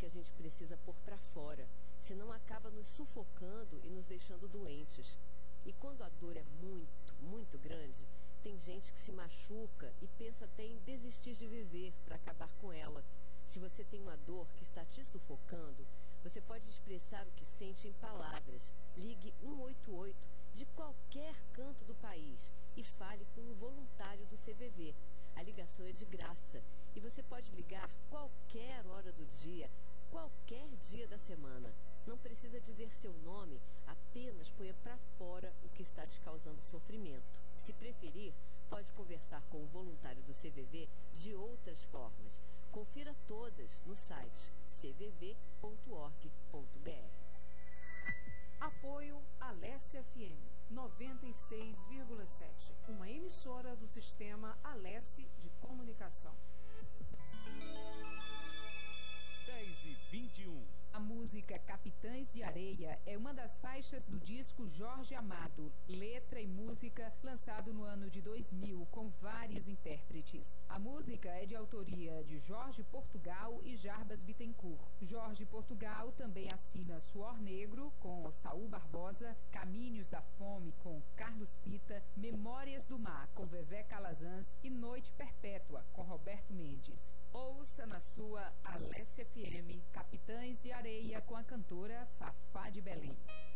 a gente precisa pôr para fora, senão acaba nos sufocando e nos deixando doentes. E quando a dor é muito, muito grande, tem gente que se machuca e pensa até em desistir de viver para acabar com ela. Se você tem uma dor que está te sufocando, você pode expressar o que sente em palavras. Ligue 188 de qualquer canto do país e fale com um voluntário do CVV. A ligação é de graça e você pode ligar qualquer hora do dia, qualquer dia da semana. Não precisa dizer seu nome, apenas ponha para fora o que está te causando sofrimento. Se preferir, pode conversar com o voluntário do CVV de outras formas. Confira todas no site cvv.org.br. Apoio Alesse FM 96,7, uma emissora do sistema Alesse de comunicação. 10h21. A música Capitães de Areia é uma das faixas do disco Jorge Amado, letra e música, lançado no ano de 2000, com vários intérpretes. A música é de autoria de Jorge Portugal e Jarbas Bittencourt. Jorge Portugal também assina Suor Negro, com Saul Barbosa, Caminhos da Fome, com Carlos Pita, Memórias do Mar, com Vevé Calazans e Noite Perpétua, com Roberto Mendes. Ouça na sua Alesse FM, Capitães de Areia, com a cantora Fafá de Belém.